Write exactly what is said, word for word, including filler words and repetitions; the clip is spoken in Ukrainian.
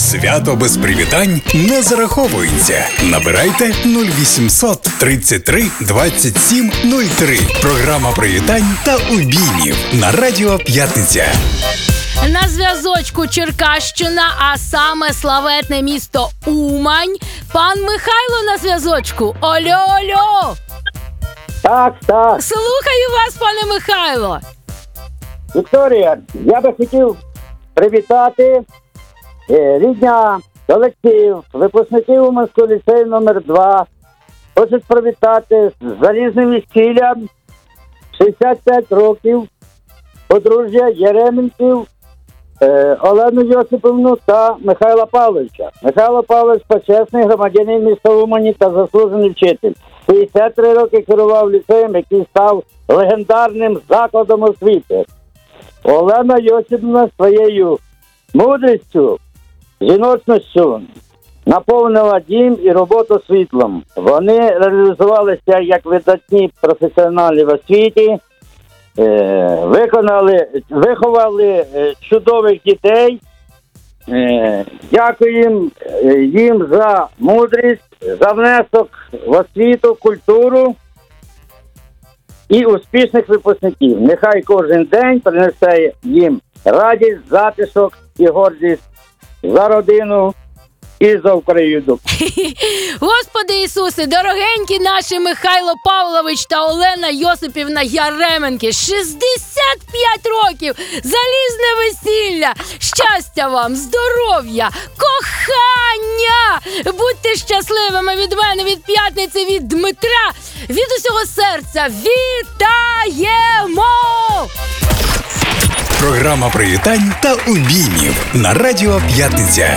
Свято без привітань не зараховується. Набирайте нуль вісімсот тридцять три двадцять сім нуль три. Програма привітань та обіймів на Радіо П'ятниця. На зв'язочку Черкащина, а саме славетне місто Умань. Пан Михайло на зв'язочку. Ольо, ольо! Так, так. Слухаю вас, пане Михайло. Вікторія, я би хотів привітати е, рідня колектив, випускників Уманського ліцею номер два. Хочу привітати з залізним весіллям шістдесят п'ять років подружжя Єременків е, Олену Йосипівну та Михайла Павловича. Михайло Павлович – почесний громадянин міста Умані та заслужений вчитель. п'ятдесят три роки керував ліцеєм, який став легендарним закладом освіти. Олена Йосипівна своєю мудрістю, жіночністю наповнила дім і роботу світлом. Вони реалізувалися як видатні професіонали в освіті, е, виконали, виховали е, чудових дітей. Е, дякую їм за мудрість, за внесок в освіту, культуру і успішних випускників. Нехай кожен день принесе їм радість, затишок і гордість за родину і за Україну. Господи Ісусе, дорогенькі наші Михайло Павлович та Олена Йосипівна Яременки. шістдесят п'ять років, залізне весілля, щастя вам, здоров'я, кохання. Будьте щасливими від мене, від П'ятниці, від Дмитра, від усього серця. Вітаємо! Програма привітань та обіймів на Радіо П'ятниця.